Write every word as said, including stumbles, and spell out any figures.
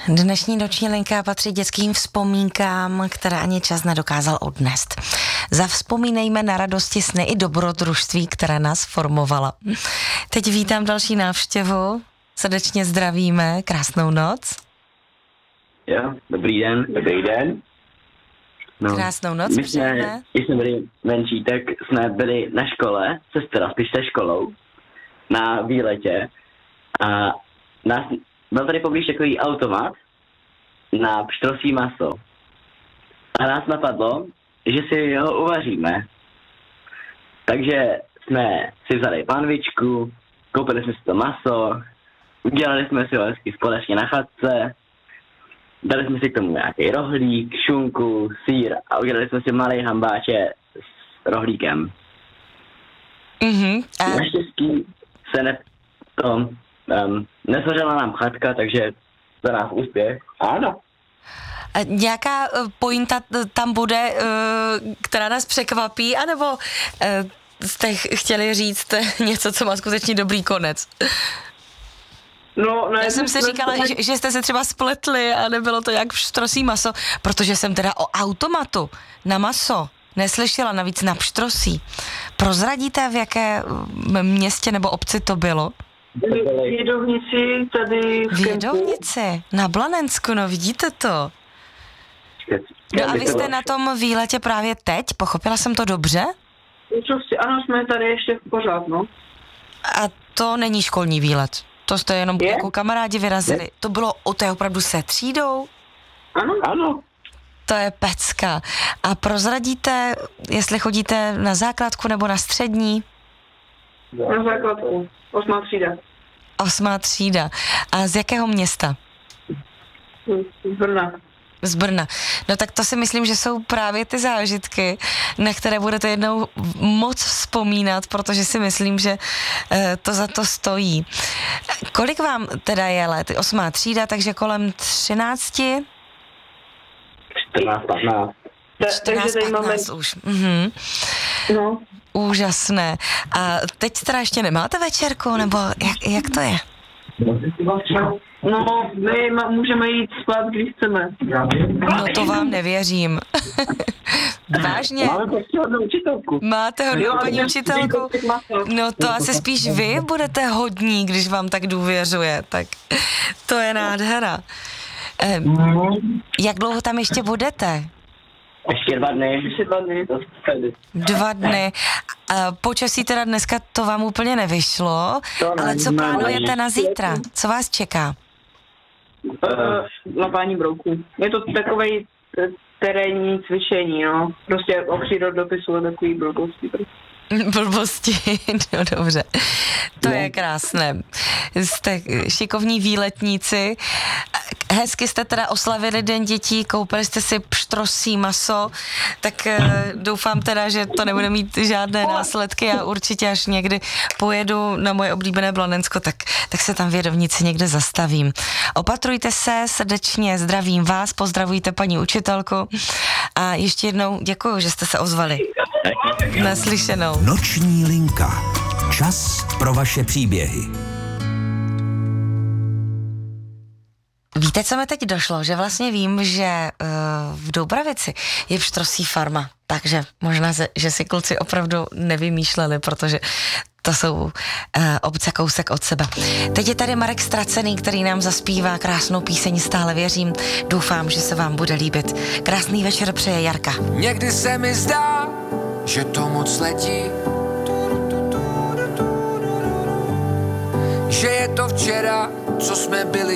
Dnešní noční linka patří dětským vzpomínkám, které ani čas nedokázal odnést. Zavzpomínejme na radosti, sny i dobrodružství, které nás formovala. Teď vítám další návštěvu, srdečně zdravíme, krásnou noc. Jo, dobrý den, dobrý den. No, krásnou noc, my jsme, když jsme byli menší, tak jsme byli na škole, sestra spíš se školou, na výletě a nás, byl tady poblíž takový automat na pštrosí maso. A nás napadlo, že si ho uvaříme. Takže jsme si vzali panvičku, koupili jsme si to maso, udělali jsme si ho hezky společně na chatce, dali jsme si k tomu nějaký rohlík, šunku, sýr a udělali jsme si malý hambáče s rohlíkem. Mm-hmm. A... Naštěstí se ne, to, um, nesvařila nám chatka, takže za nás úspěch. Ano. A nějaká pointa tam bude, která nás překvapí, anebo jste chtěli říct něco, co má skutečně dobrý konec? No, ne, Já jsem si říkala, ne... že, že jste se třeba spletli a nebylo to jak pštrosí maso, protože jsem teda o automatu na maso neslyšela, navíc na pštrosí. Prozradíte, v jaké městě nebo obci to bylo? V Vědovnici, tady v V Vědovnici, na Blanensku, no vidíte to. No a vy jste na tom výletě právě teď, pochopila jsem to dobře? Ano, jsme tady ještě pořád, no. A to není školní výlet? To jste jenom je? Jako kamarádi vyrazili. Je? To bylo, to je opravdu se třídou? Ano, ano. To je pecka. A prozradíte, jestli chodíte na základku nebo na střední? Na základku, osmá třída. Osmá třída. A z jakého města? Z Brna. Z Brna. No tak to si myslím, že jsou právě ty zážitky, na které budete jednou moc vzpomínat, protože si myslím, že to za to stojí. Kolik vám teda je let? Osmá třída, takže kolem třinácti? čtrnáct patnáct. čtrnáct patnáct už. Mhm. No. Úžasné. A teď teda ještě nemáte večerku, nebo jak, jak to je? No, my ma, můžeme jít spát, když chceme. No to vám nevěřím. Vážně? Máme prostě hodnou učitelku. Máte hodnou paní učitelku? No to asi spíš vy budete hodní, když vám tak důvěřuje. Tak to je nádhera. Eh, jak dlouho tam ještě budete? Ještě dva dny. Ještě dva dny. Dva dny. A počasí teda dneska to vám úplně nevyšlo, ale co plánujete na zítra? Co vás čeká? Uh, lapání brouků. Je to takovej terénní cvičení, no. Prostě o přírodopisu a takový blbosti. Blbosti, no dobře. To je krásné. Jste šikovní výletníci. Hezky jste teda oslavili Den dětí, koupili jste si pštrosí maso, tak doufám teda, že to nebude mít žádné následky a určitě až někdy pojedu na moje oblíbené Blanensko, tak, tak se tam v Vědovnici někde zastavím. Opatrujte se, srdečně zdravím vás, pozdravujte paní učitelku a ještě jednou děkuju, že jste se ozvali. Naslyšenou. Noční linka. Čas pro vaše příběhy. Víte, co mi teď došlo? Že vlastně vím, že uh, v Doubravici je pštrosí farma, takže možná, že si kluci opravdu nevymýšleli, protože to jsou uh, obce kousek od sebe. Teď je tady Marek Stracený, který nám zaspívá krásnou píseň Stále věřím. Doufám, že se vám bude líbit. Krásný večer přeje Jarka. Někdy se mi zdá, že to moc letí, že je to včera, co jsme byli